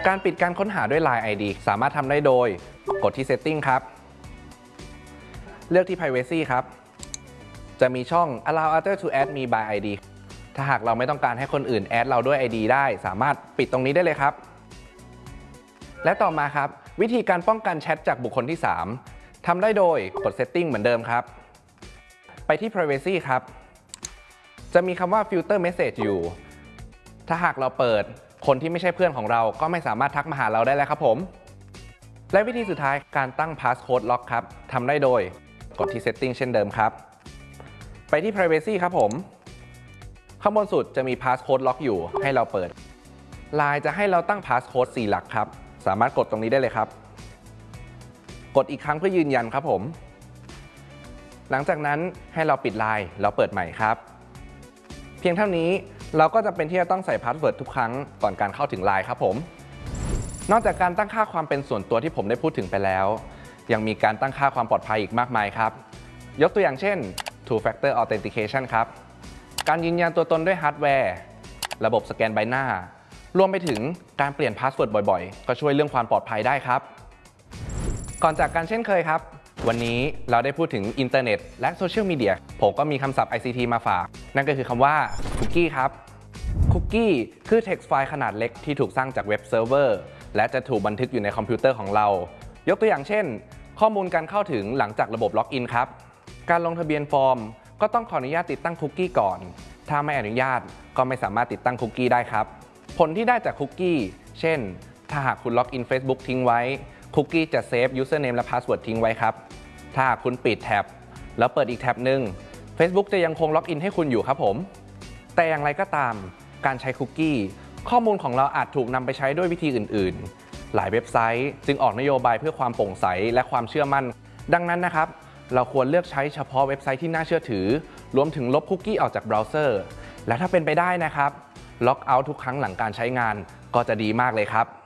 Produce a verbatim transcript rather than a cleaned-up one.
การปิดการค้นหาด้วย ไลน์ ไอ ดี สามารถทำได้โดยกดที่ Setting ครับเลือกที่ Privacy ครับจะมีช่อง Allow others to add me by ไอ ดี ถ้าหากเราไม่ต้องการให้คนอื่นแอดเราด้วย ไอ ดี ได้สามารถปิดตรงนี้ได้เลยครับและต่อมาครับวิธีการป้องกันแชทจากบุคคลที่สามทำได้โดยกด Setting เหมือนเดิมครับไปที่ Privacy ครับจะมีคำว่า Filter Message อยู่ถ้าหากเราเปิดคนที่ไม่ใช่เพื่อนของเราก็ไม่สามารถทักมาหาเราได้แล้วครับผมและวิธีสุดท้ายการตั้ง Passcode Lock ครับทำได้โดยกดที่ Setting เช่นเดิมครับไปที่ Privacy ครับผมข้างบนสุดจะมี Passcode Lock อยู่ให้เราเปิด ไลน์ จะให้เราตั้ง Passcode สี่หลักครับสามารถกดตรงนี้ได้เลยครับกดอีกครั้งเพื่อยืนยันครับผมหลังจากนั้นให้เราปิด ไลน์ แล้วเปิดใหม่ครับเพียงเท่านี้เราก็จะเป็นที่จะต้องใส่พาสเวิร์ดทุกครั้งก่อนการเข้าถึง ไลน์ ครับผมนอกจากการตั้งค่าความเป็นส่วนตัวที่ผมได้พูดถึงไปแล้วยังมีการตั้งค่าความปลอดภัยอีกมากมายครับยกตัวอย่างเช่น two factor authentication ครับการยืนยันตัวตนด้วยฮาร์ดแวร์ระบบสแกนใบหน้ารวมไปถึงการเปลี่ยนพาสเวิร์ดบ่อยๆก็ช่วยเรื่องความปลอดภัยได้ครับก่อนจากกันเช่นเคยครับวันนี้เราได้พูดถึงอินเทอร์เน็ตและโซเชียลมีเดียผมก็มีคำศัพท์ ไอ ซี ที มาฝากนั่นก็คือคำว่าคุกกี้ครับคุกกี้คือ text file ขนาดเล็กที่ถูกสร้างจากเว็บเซิร์ฟเวอร์และจะถูกบันทึกอยู่ในคอมพิวเตอร์ของเรายกตัวอย่างเช่นข้อมูลการเข้าถึงหลังจากระบบล็อกอินครับการลงทะเบียนฟอร์มก็ต้องขออนุญาตติดตั้งคุกกี้ก่อนถ้าไม่อนุญาตก็ไม่สามารถติดตั้งคุกกี้ได้ครับผลที่ได้จากคุกกี้เช่นถ้าหากคุณล็อกอิน Facebook ทิ้งไว้คุกกี้จะเซฟ username และ password ทิ้งไว้ครับถ้าหากคุณปิดแท็บแล้วเปิดอีกแท็บหนึ่ง Facebook จะยังคงล็อกอินให้คุณอยู่ครับผมแต่อย่างไรก็ตามการใช้คุกกี้ข้อมูลของเราอาจถูกนำไปใช้ด้วยวิธีอื่นๆหลายเว็บไซต์จึงออกนโยบายเพื่อความโปร่งใสและความเชื่อมั่นดังนั้นนะครับเราควรเลือกใช้เฉพาะเว็บไซต์ที่น่าเชื่อถือรวมถึงลบคุกกี้ออกจากเบราว์เซอร์และถ้าเป็นไปได้นะครับล็อกเอาท์ทุกครั้งหลังการใช้งานก็จะดีมากเลยครับ